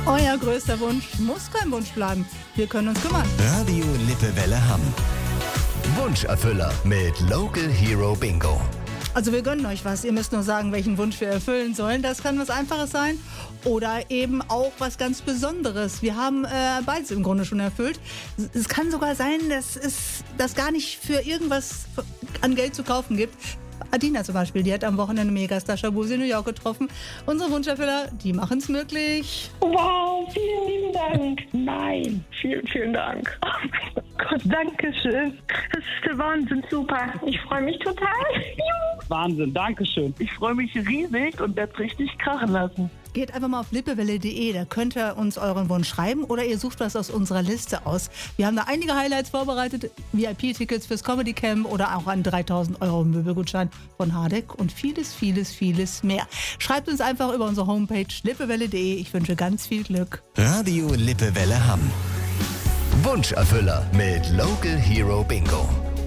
Euer größter Wunsch muss kein Wunsch bleiben. Wir können uns kümmern. Radio Lippewelle Hamm. Wunscherfüller mit Local Hero Bingo. Also wir gönnen euch was. Ihr müsst nur sagen, welchen Wunsch wir erfüllen sollen. Das kann was Einfaches sein oder eben auch was ganz Besonderes. Wir haben beides im Grunde schon erfüllt. Es kann sogar sein, dass es das gar nicht für irgendwas an Geld zu kaufen gibt. Adina zum Beispiel, die hat am Wochenende Megastar Shaboozey in New York getroffen. Unsere Wunscherfüller, die machen es möglich. Wow, vielen lieben Dank. Nein, vielen Dank. Oh mein Gott, danke schön. Das ist der Wahnsinn, super. Ich freue mich total. Wahnsinn, danke schön. Ich freue mich riesig und werde es richtig krachen lassen. Geht einfach mal auf lippewelle.de, da könnt ihr uns euren Wunsch schreiben oder ihr sucht was aus unserer Liste aus. Wir haben da einige Highlights vorbereitet, VIP-Tickets fürs Comedy Camp oder auch einen 3.000 € Möbelgutschein von Hardegg und vieles mehr. Schreibt uns einfach über unsere Homepage lippewelle.de. Ich wünsche ganz viel Glück. Radio Lippewelle Hamm. Wunscherfüller mit Local Hero Bingo.